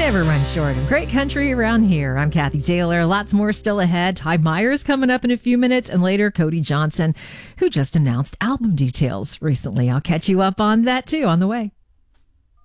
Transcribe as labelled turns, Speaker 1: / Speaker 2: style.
Speaker 1: never run short of great country around here. I'm Kathy Taylor. Lots more still ahead. Ty Myers coming up in a few minutes, and later Cody Johnson, who just announced album details recently. I'll catch you up on that too on the way.